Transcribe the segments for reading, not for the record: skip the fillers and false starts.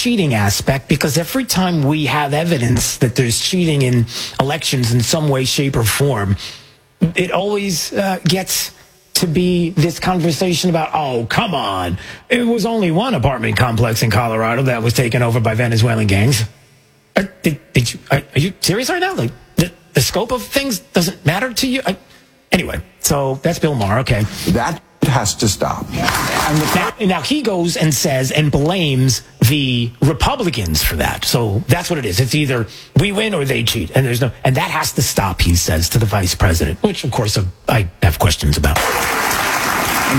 cheating aspect, because every time we have evidence that there's cheating in elections in some way, shape, or form, it always gets to be this conversation about, oh, come on, it was only one apartment complex in Colorado that was taken over by Venezuelan gangs. Are you serious right now? Like, the scope of things doesn't matter to you? Anyway, so that's Bill Maher. Okay. That has to stop. Now he goes and says and blames the Republicans for that. So that's what it is. It's either we win or they cheat, and and that has to stop, he says to the vice president, which of course I have questions about. And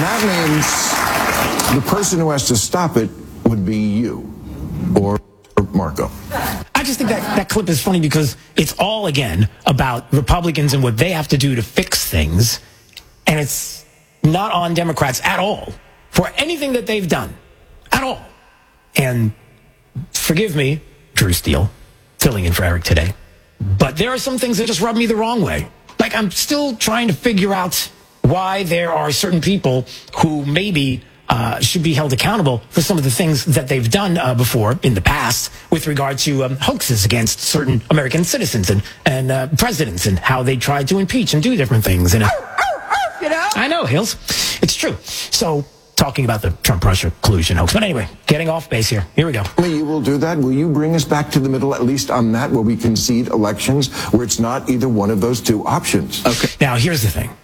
that means the person who has to stop it would be you or Marco. I just think that clip is funny because it's all, again, about Republicans and what they have to do to fix things. And it's not on Democrats at all for anything that they've done at all. And forgive me, Drew Steele, filling in for Eric today, but there are some things that just rub me the wrong way. Like, I'm still trying to figure out why there are certain people who maybe should be held accountable for some of the things that they've done before in the past with regard to hoaxes against certain American citizens and presidents and how they tried to impeach and do different things. And you know? I know, Hills. It's true. So, talking about the Trump-Russia collusion hoax. But anyway, getting off base here. Here we go. You will do that. Will you bring us back to the middle, at least on that, where we concede elections, where it's not either one of those two options? Okay. Now, here's the thing.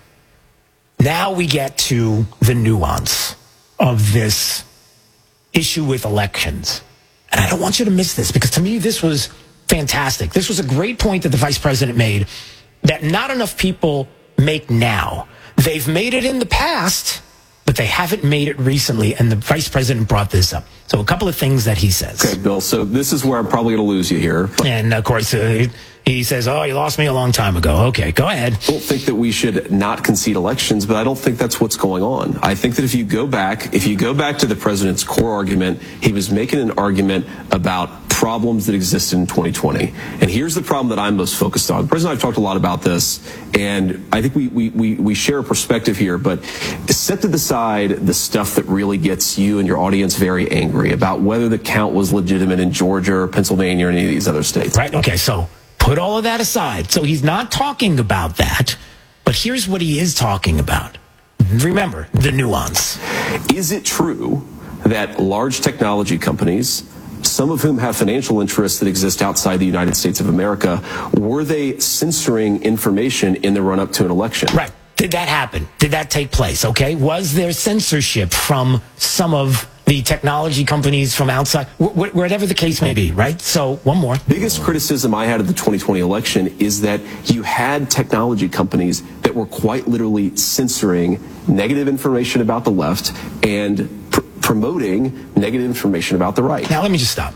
Now we get to the nuance of this issue with elections. And I don't want you to miss this, because to me, this was fantastic. This was a great point that the vice president made that not enough people make now. They've made it in the past, but they haven't made it recently, and the vice president brought this up. So a couple of things that he says. Okay, Bill, so this is where I'm probably going to lose you here. And, of course, he says, oh, you lost me a long time ago. Okay, go ahead. I don't think that we should not concede elections, but I don't think that's what's going on. I think that if you go back to the president's core argument, he was making an argument about problems that existed in 2020. And here's the problem that I'm most focused on. The president and I have talked a lot about this, and I think we share a perspective here, but set to the side the stuff that really gets you and your audience very angry about whether the count was legitimate in Georgia or Pennsylvania or any of these other states. Right, okay, so put all of that aside. So he's not talking about that, but here's what he is talking about. Remember, the nuance. Is it true that large technology companies, some of whom have financial interests that exist outside the United States of America, were they censoring information in the run-up to an election? Right. Did that happen? Did that take place? Okay. Was there censorship from some of the technology companies from outside, whatever the case may be, right? So one more. Biggest criticism I had of the 2020 election is that you had technology companies that were quite literally censoring negative information about the left and promoting negative information about the right. Now, let me just stop.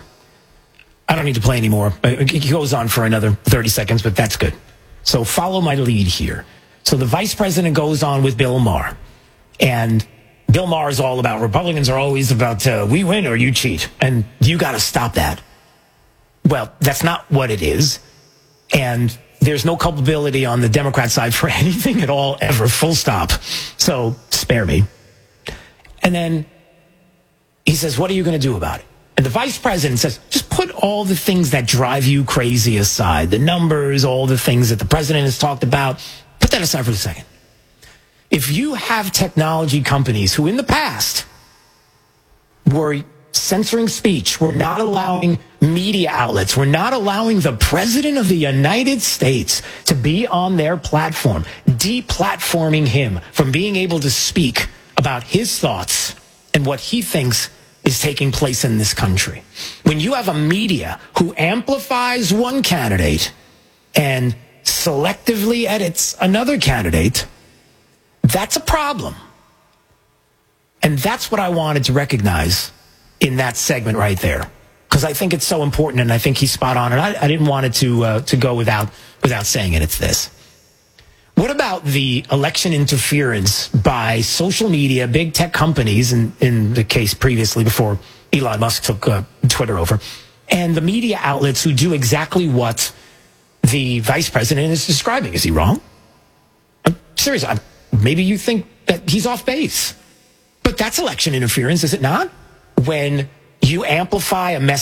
I don't need to play anymore. It goes on for another 30 seconds, but that's good. So follow my lead here. So the vice president goes on with Bill Maher, and Bill Maher is all about Republicans are always about we win or you cheat, and you got to stop that. Well, that's not what it is, and there's no culpability on the Democrat side for anything at all, ever, full stop. So spare me. And then he says, what are you going to do about it? And the vice president says, just put all the things that drive you crazy aside, the numbers, all the things that the president has talked about. Put that aside for a second. If you have technology companies who in the past were censoring speech, were not allowing media outlets, were not allowing the president of the United States to be on their platform, deplatforming him from being able to speak about his thoughts and what he thinks is taking place in this country. When you have a media who amplifies one candidate and selectively edits another candidate, that's a problem. And that's what I wanted to recognize in that segment right there, because I think it's so important, and I think he's spot on, and I didn't want it to go without saying it. It's this. What about the election interference by social media, big tech companies, in the case previously before Elon Musk took Twitter over, and the media outlets who do exactly what the vice president is describing? Is he wrong? I'm serious. Maybe you think that he's off base, but that's election interference, is it not? When you amplify a message